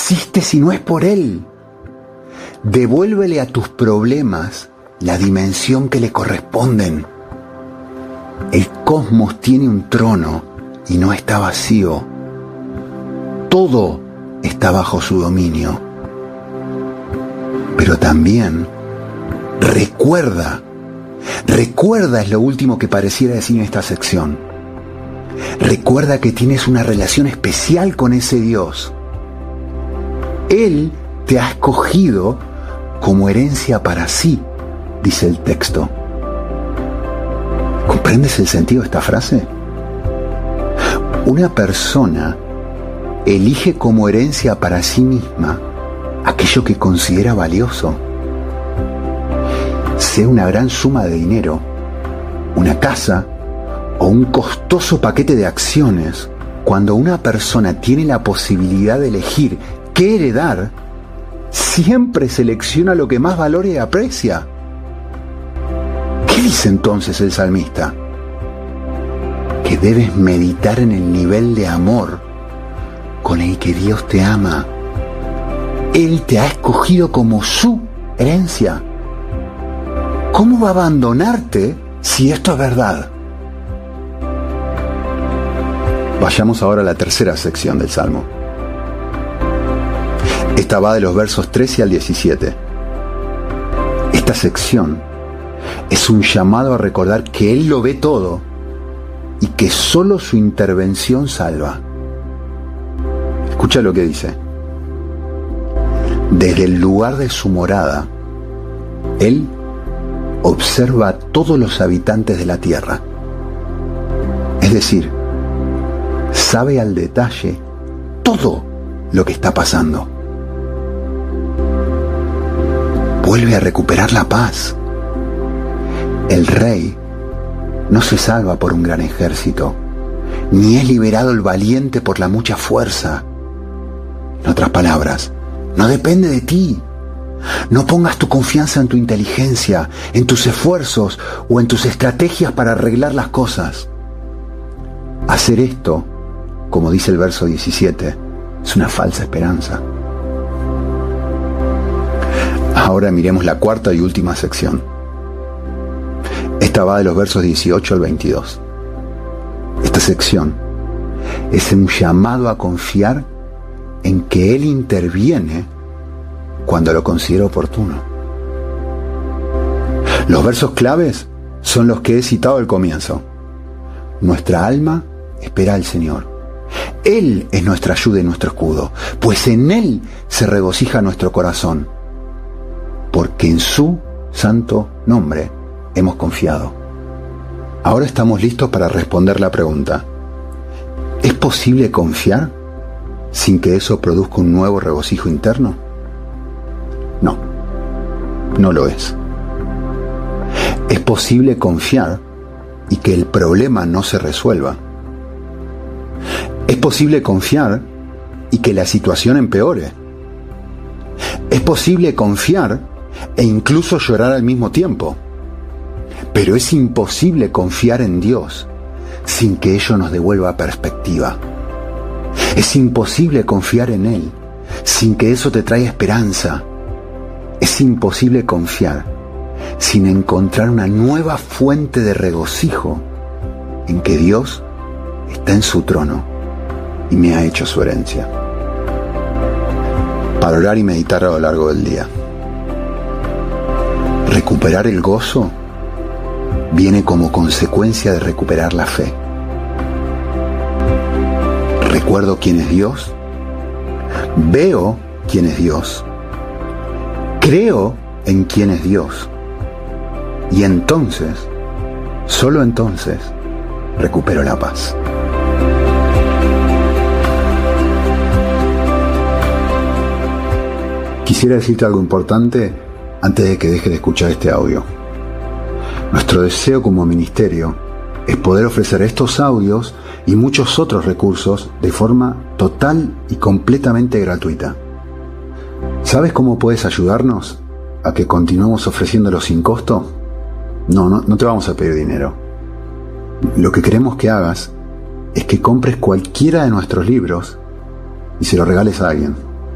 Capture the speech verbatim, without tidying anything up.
existe si no es por Él. Devuélvele a tus problemas la dimensión que le corresponden. El cosmos tiene un trono y no está vacío. Todo está bajo su dominio. Pero también recuerda, recuerda es lo último que pareciera decir en esta sección. Recuerda que tienes una relación especial con ese Dios. Él te ha escogido como herencia para sí, dice el texto. ¿Comprendes el sentido de esta frase? Una persona elige como herencia para sí misma aquello que considera valioso. Sea una gran suma de dinero, una casa o un costoso paquete de acciones. Cuando una persona tiene la posibilidad de elegir qué heredar, siempre selecciona lo que más valora y aprecia. ¿Qué dice entonces el salmista? Que debes meditar en el nivel de amor con el que Dios te ama. Él te ha escogido como su herencia. ¿Cómo va a abandonarte si esto es verdad? Vayamos ahora a la tercera sección del Salmo. Esta va de los versos trece al diecisiete. Esta sección es un llamado a recordar que Él lo ve todo y que solo su intervención salva. Escucha lo que dice. Desde el lugar de su morada, Él observa a todos los habitantes de la tierra. Es decir, sabe al detalle todo lo que está pasando. Vuelve a recuperar la paz. El rey no se salva por un gran ejército, ni es liberado el valiente por la mucha fuerza. En otras palabras, no depende de ti. No pongas tu confianza en tu inteligencia, en tus esfuerzos o en tus estrategias para arreglar las cosas. Hacer esto, como dice el verso diecisiete, es una falsa esperanza. Ahora miremos la cuarta y última sección. Esta va de los versos dieciocho al veintidós. Esta sección es un llamado a confiar en que Él interviene cuando lo considera oportuno. Los versos claves son los que he citado al comienzo. Nuestra alma espera al Señor. Él es nuestra ayuda y nuestro escudo, pues en Él se regocija nuestro corazón, porque en su santo nombre hemos confiado. Ahora estamos listos para responder la pregunta: ¿es posible confiar sin que eso produzca un nuevo regocijo interno? No, no lo es. Es posible confiar y que el problema no se resuelva. Es posible confiar y que la situación empeore. Es posible confiar e incluso llorar al mismo tiempo. Pero es imposible confiar en Dios sin que ello nos devuelva perspectiva. Es imposible confiar en Él sin que eso te traiga esperanza. Es imposible confiar sin encontrar una nueva fuente de regocijo en que Dios está en su trono y me ha hecho su herencia. Para orar y meditar a lo largo del día. Recuperar el gozo viene como consecuencia de recuperar la fe. Recuerdo quién es Dios, veo quién es Dios, creo en quién es Dios, y entonces, solo entonces, recupero la paz. Quisiera decirte algo importante antes de que dejes de escuchar este audio. Nuestro deseo como ministerio es poder ofrecer estos audios y muchos otros recursos de forma total y completamente gratuita. ¿Sabes cómo puedes ayudarnos a que continuemos ofreciéndolo sin costo? No, no, no te vamos a pedir dinero. Lo que queremos que hagas es que compres cualquiera de nuestros libros y se lo regales a alguien.